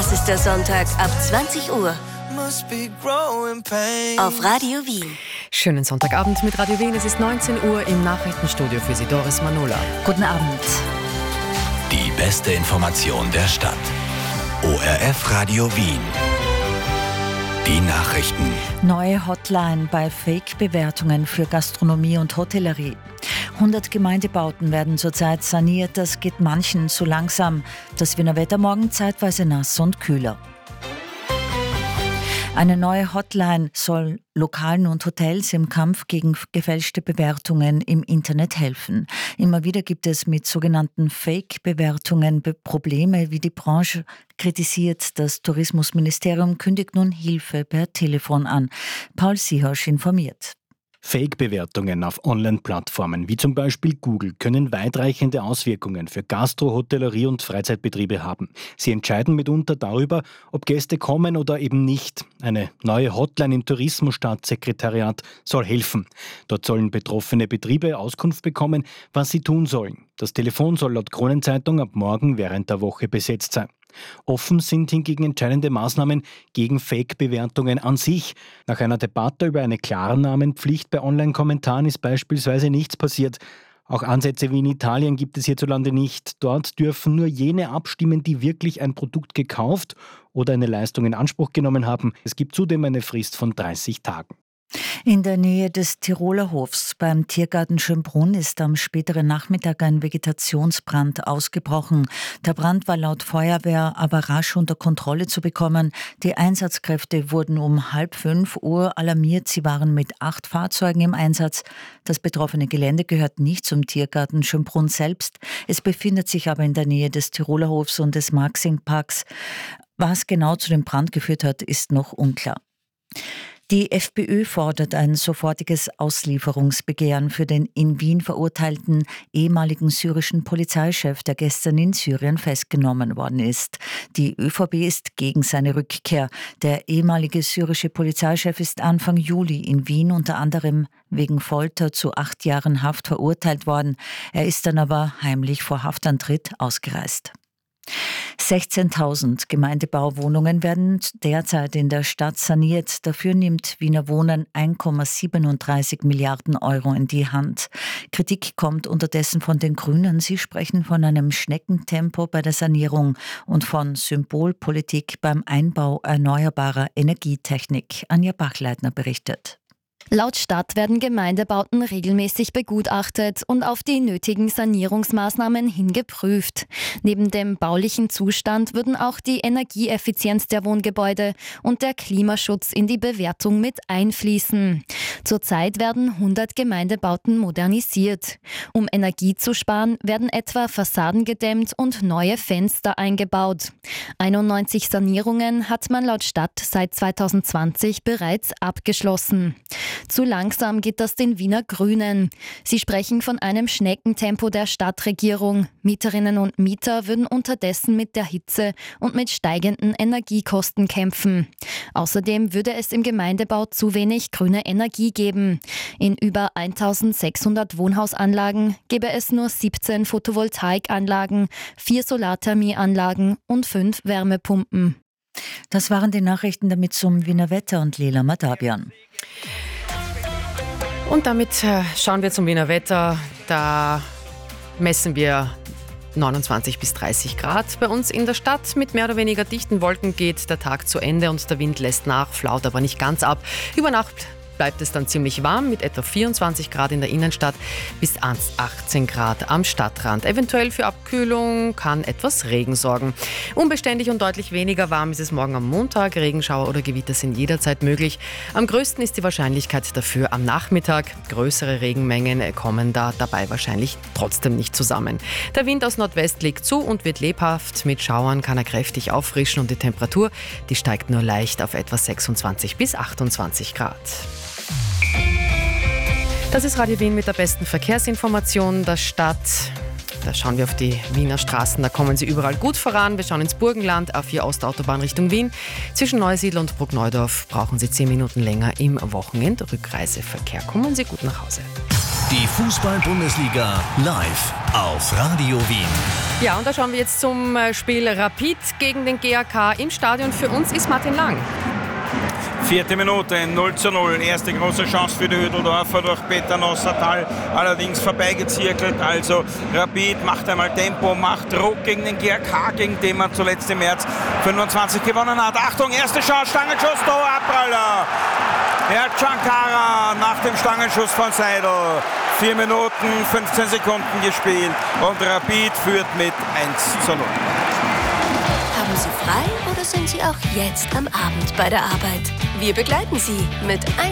Das ist der Sonntag ab 20 Uhr. Auf Radio Wien. Schönen Sonntagabend mit Radio Wien. Es ist 19 Uhr im Nachrichtenstudio für Sie, Doris Manola. Guten Abend. Die beste Information der Stadt. ORF Radio Wien. Die Nachrichten. Neue Hotline bei Fake-Bewertungen für Gastronomie und Hotellerie. 100 Gemeindebauten werden zurzeit saniert. Das geht manchen zu langsam. Das Wiener Wetter morgen zeitweise nass und kühler. Eine neue Hotline soll Lokalen und Hotels im Kampf gegen gefälschte Bewertungen im Internet helfen. Immer wieder gibt es mit sogenannten Fake-Bewertungen Probleme, wie die Branche kritisiert. Das Tourismusministerium kündigt nun Hilfe per Telefon an. Paul Siehosch informiert. Fake-Bewertungen auf Online-Plattformen wie zum Beispiel Google können weitreichende Auswirkungen für Gastro-, Hotellerie- und Freizeitbetriebe haben. Sie entscheiden mitunter darüber, ob Gäste kommen oder eben nicht. Eine neue Hotline im Tourismusstaatssekretariat soll helfen. Dort sollen betroffene Betriebe Auskunft bekommen, was sie tun sollen. Das Telefon soll laut Kronenzeitung ab morgen während der Woche besetzt sein. Offen sind hingegen entscheidende Maßnahmen gegen Fake-Bewertungen an sich. Nach einer Debatte über eine Klarnamenpflicht bei Online-Kommentaren ist beispielsweise nichts passiert. Auch Ansätze wie in Italien gibt es hierzulande nicht. Dort dürfen nur jene abstimmen, die wirklich ein Produkt gekauft oder eine Leistung in Anspruch genommen haben. Es gibt zudem eine Frist von 30 Tagen. In der Nähe des Tiroler Hofs beim Tiergarten Schönbrunn ist am späteren Nachmittag ein Vegetationsbrand ausgebrochen. Der Brand war laut Feuerwehr aber rasch unter Kontrolle zu bekommen. Die Einsatzkräfte wurden um 4:30 alarmiert. Sie waren mit 8 Fahrzeugen im Einsatz. Das betroffene Gelände gehört nicht zum Tiergarten Schönbrunn selbst. Es befindet sich aber in der Nähe des Tiroler Hofs und des Maxing-Parks. Was genau zu dem Brand geführt hat, ist noch unklar. Die FPÖ fordert ein sofortiges Auslieferungsbegehren für den in Wien verurteilten ehemaligen syrischen Polizeichef, der gestern in Syrien festgenommen worden ist. Die ÖVP ist gegen seine Rückkehr. Der ehemalige syrische Polizeichef ist Anfang Juli in Wien unter anderem wegen Folter zu 8 Jahren Haft verurteilt worden. Er ist dann aber heimlich vor Haftantritt ausgereist. 16.000 Gemeindebauwohnungen werden derzeit in der Stadt saniert. Dafür nimmt Wiener Wohnen 1,37 Milliarden Euro in die Hand. Kritik kommt unterdessen von den Grünen. Sie sprechen von einem Schneckentempo bei der Sanierung und von Symbolpolitik beim Einbau erneuerbarer Energietechnik. Anja Bachleitner berichtet. Laut Stadt werden Gemeindebauten regelmäßig begutachtet und auf die nötigen Sanierungsmaßnahmen hin geprüft. Neben dem baulichen Zustand würden auch die Energieeffizienz der Wohngebäude und der Klimaschutz in die Bewertung mit einfließen. Zurzeit werden 100 Gemeindebauten modernisiert. Um Energie zu sparen, werden etwa Fassaden gedämmt und neue Fenster eingebaut. 91 Sanierungen hat man laut Stadt seit 2020 bereits abgeschlossen. Zu langsam geht das den Wiener Grünen. Sie sprechen von einem Schneckentempo der Stadtregierung. Mieterinnen und Mieter würden unterdessen mit der Hitze und mit steigenden Energiekosten kämpfen. Außerdem würde es im Gemeindebau zu wenig grüne Energie geben. In über 1600 Wohnhausanlagen gäbe es nur 17 Photovoltaikanlagen, 4 Solarthermieanlagen und 5 Wärmepumpen. Das waren die Nachrichten damit zum Wiener Wetter und Lela Madabian. Und damit schauen wir zum Wiener Wetter. Da messen wir 29 bis 30 Grad bei uns in der Stadt. Mit mehr oder weniger dichten Wolken geht der Tag zu Ende und der Wind lässt nach, flaut aber nicht ganz ab. Über Nacht bleibt es dann ziemlich warm mit etwa 24 Grad in der Innenstadt bis 18 Grad am Stadtrand. Eventuell für Abkühlung kann etwas Regen sorgen. Unbeständig und deutlich weniger warm ist es morgen am Montag. Regenschauer oder Gewitter sind jederzeit möglich. Am größten ist die Wahrscheinlichkeit dafür am Nachmittag. Größere Regenmengen kommen dabei wahrscheinlich trotzdem nicht zusammen. Der Wind aus Nordwest legt zu und wird lebhaft. Mit Schauern kann er kräftig auffrischen und die Temperatur, die steigt nur leicht auf etwa 26 bis 28 Grad. Das ist Radio Wien mit der besten Verkehrsinformation der Stadt. Da schauen wir auf die Wiener Straßen, da kommen sie überall gut voran. Wir schauen ins Burgenland, A4 Ostautobahn Richtung Wien. Zwischen Neusiedl und Bruckneudorf brauchen Sie 10 Minuten länger im Wochenend-Rückreiseverkehr. Kommen Sie gut nach Hause. Die Fußball-Bundesliga live auf Radio Wien. Ja, und da schauen wir jetzt zum Spiel Rapid gegen den GAK. Im Stadion für uns ist Martin Lang. 4. Minute, 0:0. Erste große Chance für die Hütteldorfer durch Peter Nossatal, allerdings vorbeigezirkelt. Also Rapid macht einmal Tempo, macht Druck gegen den GAK, gegen den man zuletzt im März 25 gewonnen hat. Achtung, erste Chance, Stangenschuss, Tor, Abpraller. Chankara nach dem Stangenschuss von Seidel. 4 Minuten, 15 Sekunden gespielt und Rapid führt mit 1:0. Haben Sie frei oder sind Sie auch jetzt am Abend bei der Arbeit? Wir begleiten Sie mit